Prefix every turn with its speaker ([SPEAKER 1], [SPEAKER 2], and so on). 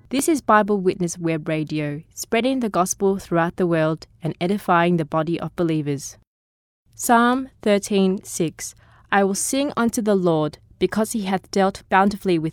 [SPEAKER 1] This is Bible Witness Web Radio, spreading the gospel throughout the world and edifying the body of believers. Psalm 13:6. I will sing unto the Lord, because he hath dealt bountifully with